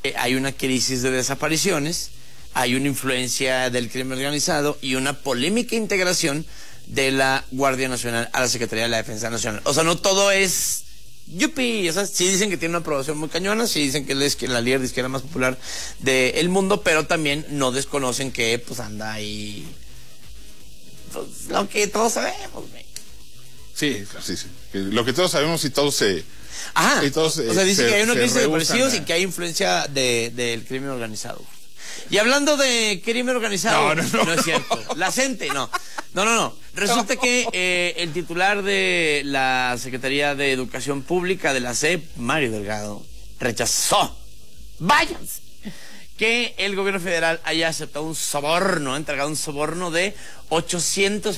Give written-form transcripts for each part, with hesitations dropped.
hay una crisis de desapariciones, hay una influencia del crimen organizado y una polémica integración de la Guardia Nacional a la Secretaría de la Defensa Nacional. O sea, no todo es yupi, o sea, sí dicen que tiene una aprobación muy cañona, sí dicen que él es la líder de izquierda más popular del mundo, pero también no desconocen que pues anda ahí pues, lo que todos sabemos, güey. Sí. Lo que todos sabemos y todos se... Ajá, y todos, o sea, dice que hay una crisis de desaparecidos a... y que hay influencia del crimen organizado. Y hablando de crimen organizado, no es cierto. La gente, no. Resulta que el titular de la Secretaría de Educación Pública de la SEP, Mario Delgado, rechazó, váyanse, que el gobierno federal haya aceptado un soborno, ha entregado un soborno de 800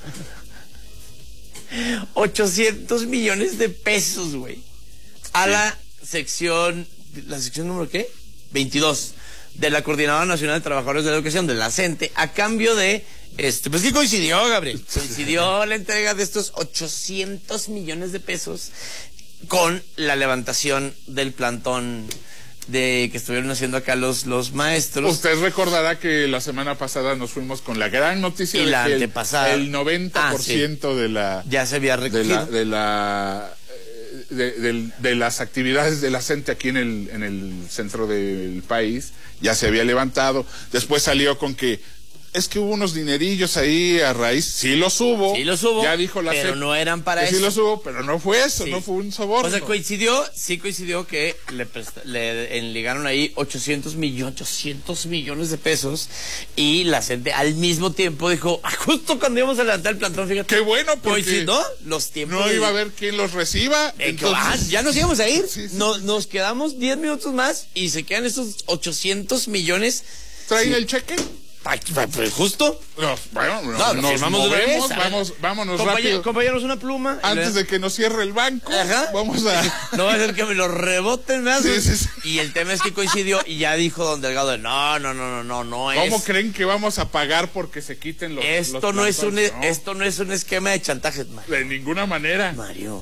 millones de pesos, güey, a la sección número ¿qué? 22 de la Coordinadora Nacional de Trabajadores de la Educación, de la CENTE, a cambio de, pues que coincidió, Gabriel, coincidió la entrega de estos 800 millones de pesos con la levantación del plantón que estuvieron haciendo acá los maestros. Usted recordará que la semana pasada nos fuimos con la gran noticia y de la que antepasada, el 90% de la... ya se había recogido. De las actividades de la CENTE aquí en el centro del país ya se había levantado. Después salió con que es que hubo unos dinerillos ahí a raíz, sí los hubo, ya dijo la pero CEP, no eran para eso. Sí los hubo, pero no fue eso, no fue un soborno. O sea, coincidió que le enligaron ahí 800 millones de pesos y la gente al mismo tiempo dijo, justo cuando íbamos a levantar el plantón, fíjate. Qué bueno, porque coincidió los tiempos. No iba a haber quien los reciba. Entonces... ya nos íbamos a ir. Sí. Nos quedamos 10 minutos más y se quedan esos 800 millones. ¿Traen el cheque? Pues justo. Nos movemos, vámonos rápido. Compañeros, una pluma. Antes de que nos cierre el banco. Ajá. Vamos a... No va a ser que me lo reboten, ¿verdad? Sí. Y el tema es que coincidió y ya dijo don Delgado, no es. ¿Cómo creen que vamos a pagar porque se quiten los Esto no es un esquema de chantaje, Mario. De ninguna manera. Mario.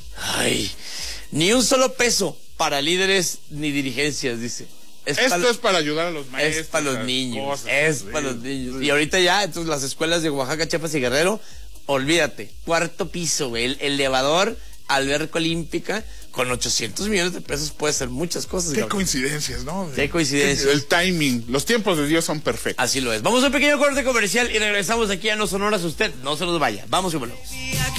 Ni un solo peso para líderes ni dirigencias, dice. Esto es para ayudar a los maestros. Es para los niños. Para los niños. Y ahorita ya, entonces las escuelas de Oaxaca, Chiapas y Guerrero, olvídate. 4º piso, güey. El elevador, alberca olímpica, con 800 millones de pesos puede ser muchas cosas. Qué coincidencias, ¿no? Qué coincidencias. El timing, los tiempos de Dios son perfectos. Así lo es. Vamos a un pequeño corte comercial y regresamos aquí a No Sonoras. Usted no se nos vaya. Vamos y volvemos.